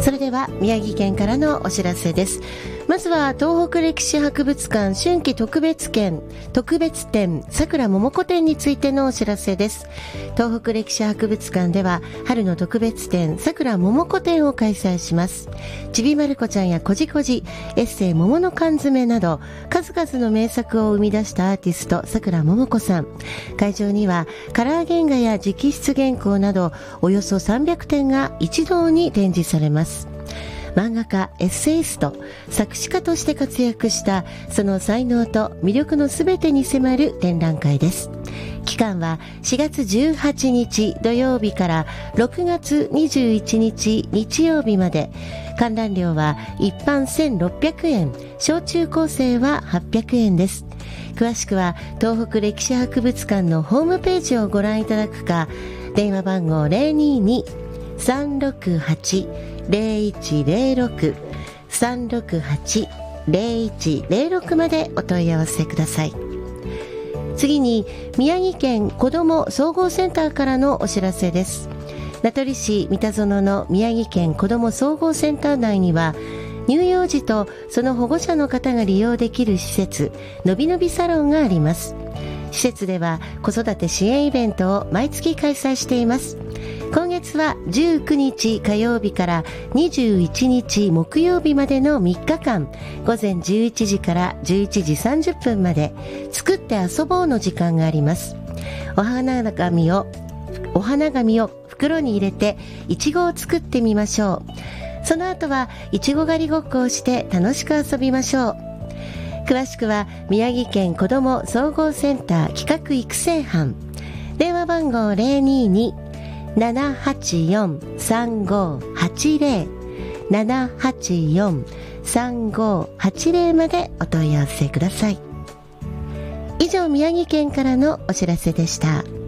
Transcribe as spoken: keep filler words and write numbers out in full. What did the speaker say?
それでは宮城県からのお知らせです。まずは東北歴史博物館春季特別展特別展さくらももこ展についてのお知らせです。東北歴史博物館では春の特別展さくらももこ展を開催します。ちびまる子ちゃんやこじこじ、エッセイ桃の缶詰など数々の名作を生み出したアーティストさくらももこさん。会場にはカラー原画や直筆原稿などおよそさんびゃくてんが一堂に展示されます。漫画家、エッセイスト、作詞家として活躍したその才能と魅力のすべてに迫る展覧会です。期間はしがつじゅうはちにち土曜日からろくがつにじゅういちにち日曜日まで。観覧料は一般せんろっぴゃくえん、小中高生ははっぴゃくえんです。詳しくは東北歴史博物館のホームページをご覧いただくか、電話番号 ゼロにに さんろくはち ゼロいちゼロろく さんろくはち ゼロいちゼロろくまでお問い合わせください。次に宮城県子ども総合センターからのお知らせです。名取市三田園の宮城県子ども総合センター内には乳幼児とその保護者の方が利用できる施設のびのびサロンがあります。施設では子育て支援イベントを毎月開催しています。今月はじゅうくにち火曜日からにじゅういちにち木曜日までのみっかかん、午前じゅういちじからじゅういちじさんじゅっぷんまで作って遊ぼうの時間があります。お花紙をお花紙を袋に入れていちごを作ってみましょう。その後はいちご狩りごっこをして楽しく遊びましょう。詳しくは宮城県子ども総合センター企画育成班、電話番号 ゼロにに ななはちよん さんごはちゼロ ななはちよん さんごはちゼロ までお問い合わせください。以上、宮城県からのお知らせでした。